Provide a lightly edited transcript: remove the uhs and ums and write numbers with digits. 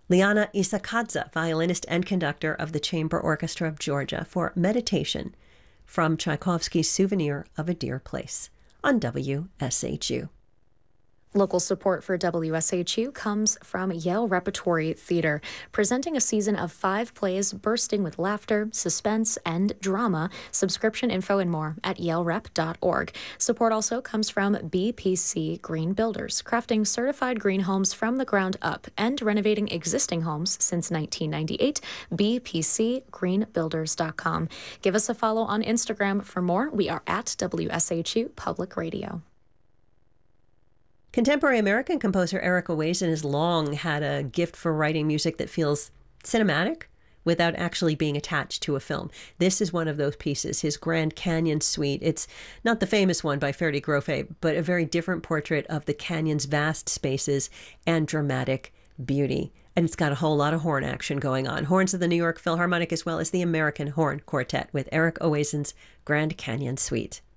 Liana Isakadze, violinist and conductor of the Chamber Orchestra of Georgia, for Meditation from Tchaikovsky's Souvenir of a Dear Place on WSHU. Local support for WSHU comes from Yale Repertory Theater, presenting a season of 5 plays bursting with laughter, suspense, and drama. Subscription info and more at yalerep.org. Support also comes from BPC Green Builders, crafting certified green homes from the ground up and renovating existing homes since 1998. bpcgreenbuilders.com. Give us a follow on Instagram for more. We are at WSHU Public Radio. Contemporary American composer Eric Owasin has long had a gift for writing music that feels cinematic without actually being attached to a film. This is one of those pieces, his Grand Canyon Suite. It's not the famous one by Ferdi Grofé, but a very different portrait of the canyon's vast spaces and dramatic beauty. And it's got a whole lot of horn action going on. Horns of the New York Philharmonic as well as the American Horn Quartet with Eric Owasin's Grand Canyon Suite.